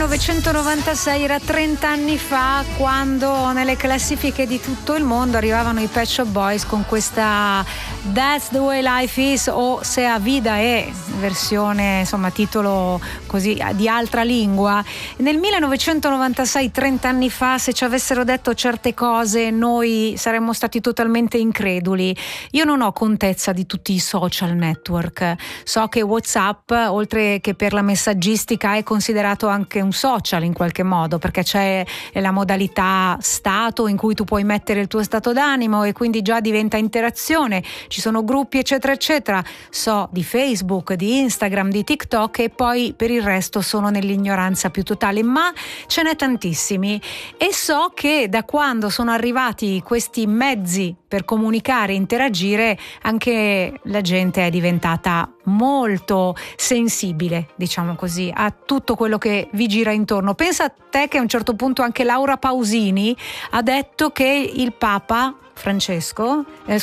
1996 era 30 anni fa, quando nelle classifiche di tutto il mondo arrivavano i Pet Shop Boys con questa That's the Way Life Is, o Sea Vida È, versione, insomma, titolo così di altra lingua. Nel 1996, 30 anni fa, se ci avessero detto certe cose noi saremmo stati totalmente increduli. Io non ho contezza di tutti i social network, so che WhatsApp, oltre che per la messaggistica, è considerato anche un social in qualche modo, perché c'è la modalità stato in cui tu puoi mettere il tuo stato d'animo e quindi già diventa interazione, ci sono gruppi eccetera eccetera. So di Facebook, di Instagram, di TikTok, e poi per il resto sono nell'ignoranza più totale, ma ce n'è tantissimi, e so che da quando sono arrivati questi mezzi per comunicare e interagire, anche la gente è diventata molto sensibile, diciamo così, a tutto quello che vi gira intorno. Pensa a te che a un certo punto anche Laura Pausini ha detto che il Papa Francesco,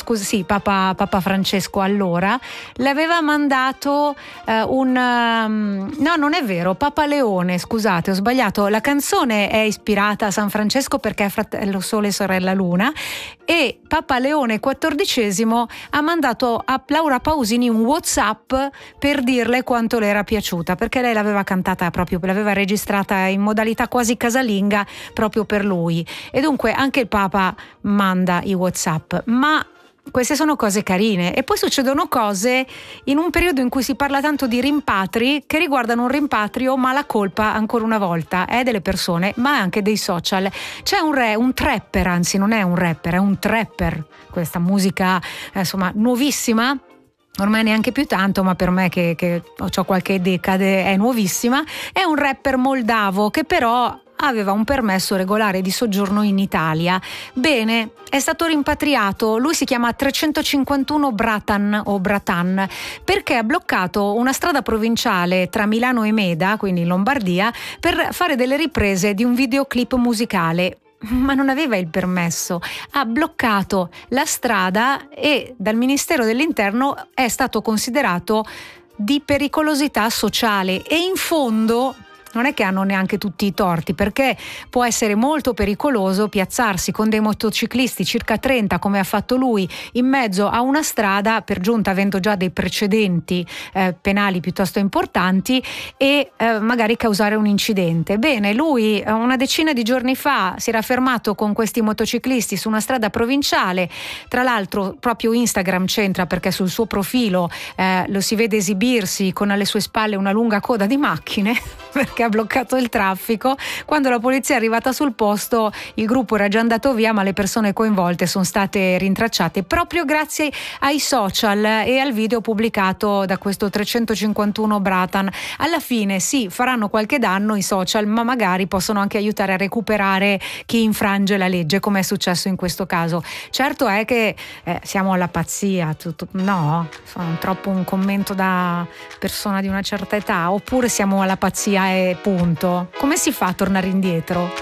Papa Francesco allora le aveva mandato no, non è vero, Papa Leone, scusate, ho sbagliato, la canzone è ispirata a San Francesco perché è fratello Sole e sorella Luna, e Papa Leone XIV ha mandato a Laura Pausini un WhatsApp per dirle quanto le era piaciuta, perché lei l'aveva cantata proprio, l'aveva registrata in modalità quasi casalinga proprio per lui, e dunque anche il Papa manda i WhatsApp. Ma queste sono cose carine, e poi succedono cose in un periodo in cui si parla tanto di rimpatri, che riguardano un rimpatrio, ma la colpa ancora una volta è delle persone, ma anche dei social. C'è un trapper, anzi non è un rapper, è un trapper, questa musica insomma nuovissima, ormai neanche più tanto, ma per me che ho qualche decade è nuovissima. È un rapper moldavo che però aveva un permesso regolare di soggiorno in Italia. Bene, è stato rimpatriato. Lui si chiama 351 Bratan, perché ha bloccato una strada provinciale tra Milano e Meda, quindi in Lombardia, per fare delle riprese di un videoclip musicale. Ma non aveva il permesso, ha bloccato la strada e dal Ministero dell'Interno è stato considerato di pericolosità sociale, e in fondo non è che hanno neanche tutti i torti, perché può essere molto pericoloso piazzarsi con dei motociclisti, circa 30 come ha fatto lui, in mezzo a una strada, per giunta avendo già dei precedenti penali piuttosto importanti, e magari causare un incidente. Bene, lui una decina di giorni fa si era fermato con questi motociclisti su una strada provinciale, tra l'altro proprio Instagram c'entra, perché sul suo profilo lo si vede esibirsi con alle sue spalle una lunga coda di macchine perché ha bloccato il traffico. Quando la polizia è arrivata sul posto, il gruppo era già andato via, ma le persone coinvolte sono state rintracciate proprio grazie ai social e al video pubblicato da questo 351 Bratan. Alla fine sì, faranno qualche danno i social, ma magari possono anche aiutare a recuperare chi infrange la legge, come è successo in questo caso. Certo è che siamo alla pazzia, no? Sono troppo un commento da persona di una certa età, oppure siamo alla pazzia e punto. Come si fa a tornare indietro?